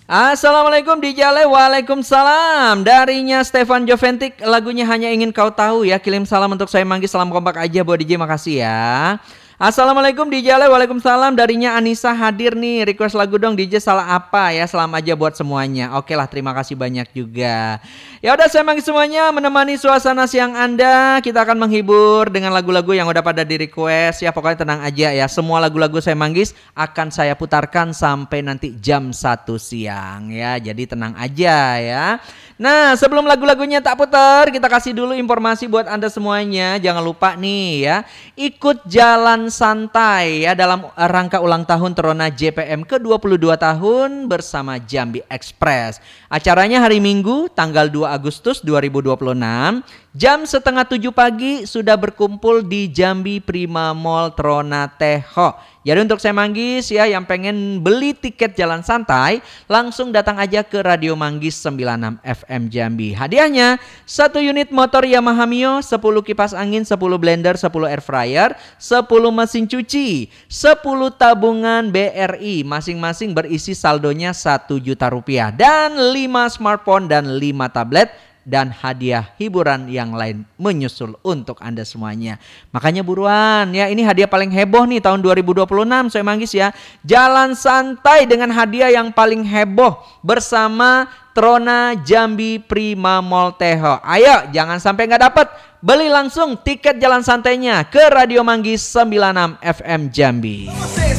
Assalamualaikum DJ Ale, waalaikumsalam. Darinya Stefan Joventik, lagunya Hanya Ingin Kau Tahu ya. Kirim salam untuk saya Manggis, salam kompak aja buat DJ, makasih ya. Assalamualaikum DJ Ale, waalaikumsalam. Darinya Anissa hadir nih, request lagu dong DJ, salah apa ya, salam aja buat semuanya. Oke lah, terima kasih banyak juga. Ya udah, saya Manggis semuanya menemani suasana siang Anda. Kita akan menghibur dengan lagu-lagu yang udah pada di request ya. Pokoknya tenang aja ya, semua lagu-lagu saya Manggis akan saya putarkan sampai nanti jam 1 siang ya. Jadi tenang aja ya. Nah, sebelum lagu-lagunya tak putar, kita kasih dulu informasi buat Anda semuanya. Jangan lupa nih ya, ikut jalan santai ya dalam rangka ulang tahun Trona JPM ke-22 tahun bersama Jambi Express. Acaranya hari Minggu tanggal 2 Agustus 2026. Jam setengah 7 pagi sudah berkumpul di Jambi Prima Mall Trona Teho. Jadi untuk saya Manggis ya yang pengen beli tiket jalan santai, langsung datang aja ke Radio Manggis 96 FM Jambi. Hadiahnya 1 unit motor Yamaha Mio, 10 kipas angin, 10 blender, 10 air fryer, 10 mesin cuci, 10 tabungan BRI, masing-masing berisi saldonya 1 juta rupiah, dan 5 smartphone dan 5 tablet, dan hadiah hiburan yang lain menyusul untuk Anda semuanya. Makanya buruan ya, ini hadiah paling heboh nih tahun 2026 saya Manggis ya. Jalan santai dengan hadiah yang paling heboh bersama Trona Jambi Prima Mall Teho. Ayo jangan sampai nggak dapat. Beli langsung tiket jalan santainya ke Radio Manggis 96 FM Jambi.